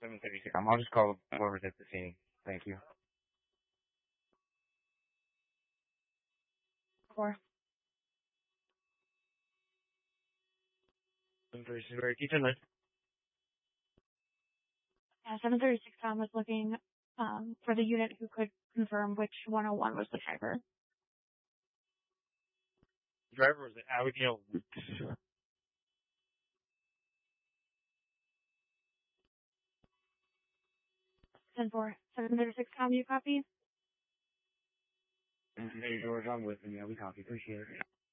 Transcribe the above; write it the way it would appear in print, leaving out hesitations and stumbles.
7:36. I'll just call whoever's at the scene. Thank you. 4. 7:36. Right, teacher, list. 7:36. Tom was looking for the unit who could confirm which 101 was the driver. The driver was Abigail Weeks. 10-4. 7:36. Tom, you copy? Hey, George, I'm with him. Yeah, we copy. Appreciate it.